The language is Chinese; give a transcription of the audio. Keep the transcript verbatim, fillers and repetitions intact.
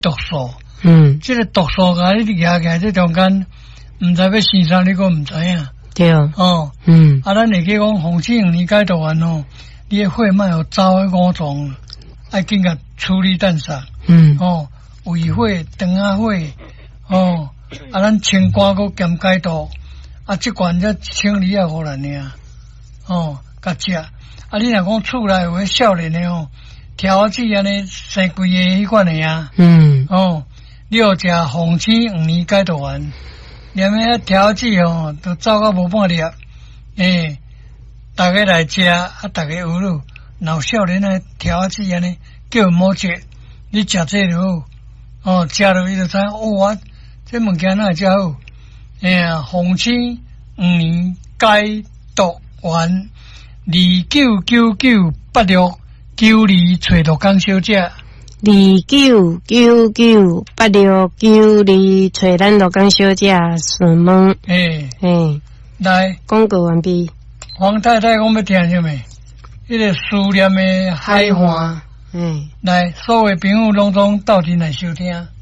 毒素。 嗯， 这个毒素甲你压起来，这中间唔知要生啥，你个唔知影。 对哦， 嗯， 啊，咱会记讲红星二年解毒丸哦，你的血脉有走的五种，爱紧甲处理淡煞。 嗯， 哦，胃血、肠仔血，哦，啊，咱清肝搁兼解毒，啊，即罐则清理啊互咱尔。哦，甲食，啊，你若讲厝内有迄少年的哦，调剂安尼生规个迄款的啊。 嗯， 哦，你要食红星五年解毒丸。连迄调剂哦，都走到无半粒，诶，大家来食，啊，大家有咯，老少年啊调剂安尼，叫伊莫食，你食这就好，哦，食落伊就知，哦，这物件哪会遮好？哎呀，红星五年解毒丸，二九九九八六九二找毒工小姐。 二九九九八六九二，找咱罗江小姐询问。 诶诶， 来， 广告完毕。 黄太太，我要听什么？迄个思念的海岸。 诶， 来，所有朋友拢总到阵来收听。